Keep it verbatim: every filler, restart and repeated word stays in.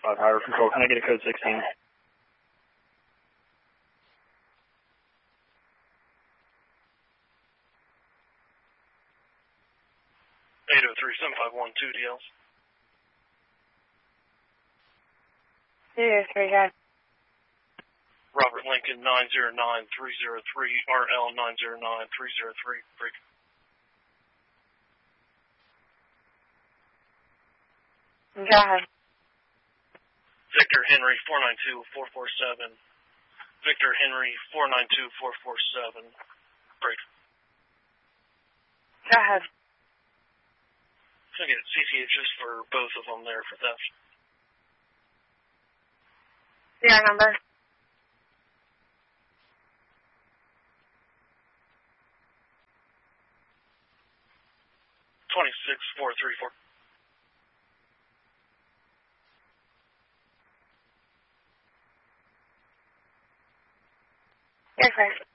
five Higher Control. Can I get a code sixteen? eight oh three seven five one two D Ls. eight oh three, guys. Robert Lincoln nine zero nine three zero three, R L nine zero nine three zero three, break. Go ahead. Victor Henry four nine two four four seven. Victor Henry four nine two four four seven, break. Go ahead. Can I get C C Hs for both of them there for theft? C R number. twenty-six four three four. Yes, sir.